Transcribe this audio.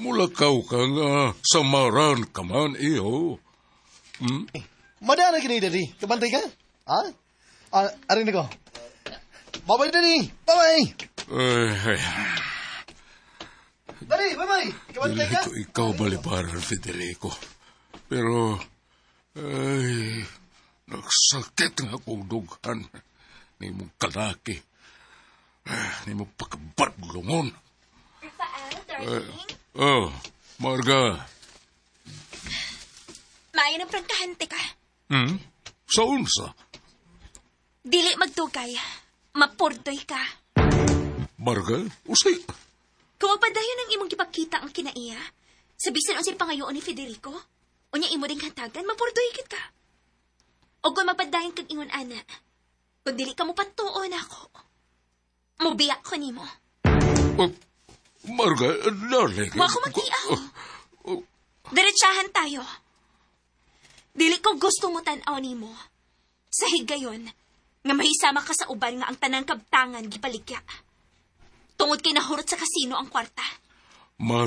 mulakaw ka nga samaran ka man, iyo. Madana ka ni, Daddy. Kabantay ka? Ha? Arin ako. Bye-bye, Daddy. Bye-bye. Daddy, bye-bye. Kabantay ka? Dili ko ikaw balibaran, Federico. Pero, nagsakit nga akong dughan. Ni mong kalaki. Ni mong pagkabatlungon. Rafael, darling? Marga. Maayo ng prangkahante ka. Sa unsa? Dili magtugay. Mapurdoy ka. Marga? Usay. Kung mapadayon ang imong gipakita ang kinaiya, sabisan o siya pangayoon ni Federico, o niya imo ring hatagan, mapurdoy kit ka. O kung mapadayon kang ingon ana, kung dili ka mo patuon ako, mubiyak ko nimo. Marga, darling. Wa ko mag-iyaw. Diretsahan tayo. Dili ko gusto mo tanaw nimo. Sa higayon, nga mahisama ka sa uban nga ang tanang kabtangan gipaligya. Tungod kay nahurot sa kasino ang kwarta.